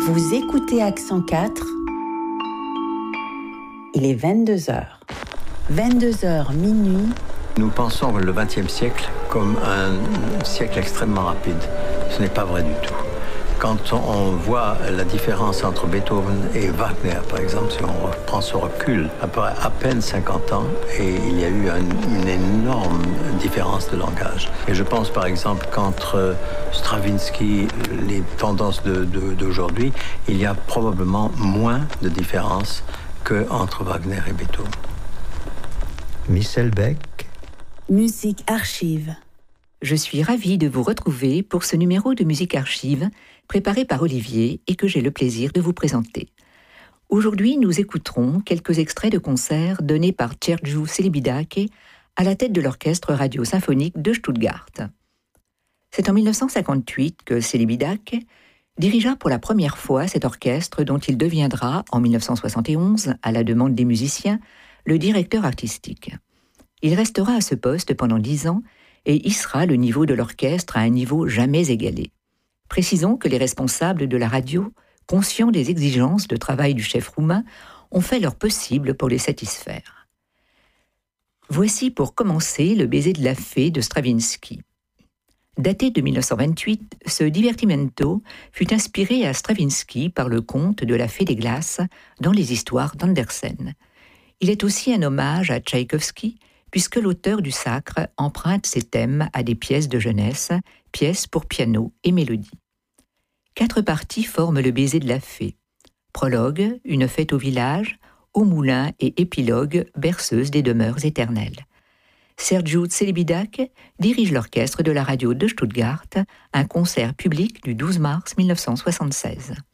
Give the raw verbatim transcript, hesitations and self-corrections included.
Vous écoutez Accent quatre. Il est vingt-deux heures. vingt-deux heures minuit. Nous pensons le vingtième siècle comme un siècle extrêmement rapide. Ce n'est pas vrai du tout. Quand on voit la différence entre Beethoven et Wagner, par exemple, si on prend ce recul, après à peine cinquante ans, et il y a eu un, une énorme différence de langage. Et je pense par exemple qu'entre Stravinsky, les tendances de, de, d'aujourd'hui, il y a probablement moins de différence qu'entre Wagner et Beethoven. Michel Beck. Musique Archive. Je suis ravie de vous retrouver pour ce numéro de Musique Archive préparé par Olivier et que j'ai le plaisir de vous présenter. Aujourd'hui, nous écouterons quelques extraits de concerts donnés par Sergiu Celibidache à la tête de l'Orchestre radio-symphonique de Stuttgart. C'est en dix-neuf cent cinquante-huit que Celibidache dirigea pour la première fois cet orchestre dont il deviendra, en dix-neuf cent soixante et onze, à la demande des musiciens, le directeur artistique. Il restera à ce poste pendant dix ans et hissera le niveau de l'orchestre à un niveau jamais égalé. Précisons que les responsables de la radio, conscients des exigences de travail du chef roumain, ont fait leur possible pour les satisfaire. Voici pour commencer le baiser de la fée de Stravinsky. Daté de dix-neuf cent vingt-huit, ce divertimento fut inspiré à Stravinsky par le conte de la fée des glaces dans les histoires d'Andersen. Il est aussi un hommage à Tchaïkovski, puisque l'auteur du Sacre emprunte ses thèmes à des pièces de jeunesse, pièces pour piano et mélodie. Quatre parties forment le baiser de la fée. Prologue, une fête au village, au moulin et épilogue, berceuse des demeures éternelles. Sergiu Celibidache dirige l'orchestre de la radio de Stuttgart, un concert public du douze mars mille neuf cent soixante-seize.